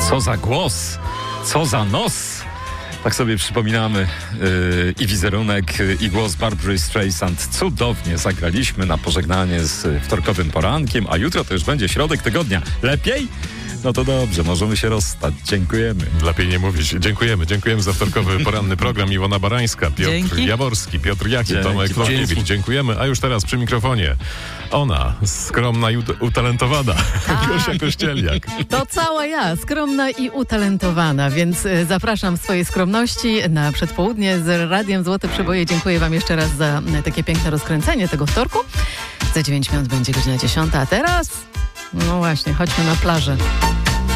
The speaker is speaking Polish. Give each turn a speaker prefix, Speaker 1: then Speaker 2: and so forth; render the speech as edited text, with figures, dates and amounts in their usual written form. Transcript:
Speaker 1: Co za głos, co za nos. Tak sobie przypominamy i wizerunek, i głos Barbry Streisand. Cudownie zagraliśmy na pożegnanie z wtorkowym porankiem, a jutro to już będzie środek tygodnia. Lepiej? No to dobrze, możemy się rozstać. Dziękujemy.
Speaker 2: Lepiej nie mówić. Dziękujemy za wtorkowy poranny program. Iwona Barańska, Piotr
Speaker 3: Dzięki.
Speaker 2: Jaworski, Piotr Jaki, Tomek Klokiewicz. Dziękujemy. A już teraz przy mikrofonie ona, skromna i utalentowana, Gosia Kościelniak.
Speaker 3: To cała ja, skromna i utalentowana, więc zapraszam w swojej skromności na przedpołudnie z Radiem Złote Przeboje. Dziękuję wam jeszcze raz za takie piękne rozkręcenie tego wtorku. Za 9 minut będzie godzina 10, a teraz, no właśnie, chodźmy na plażę.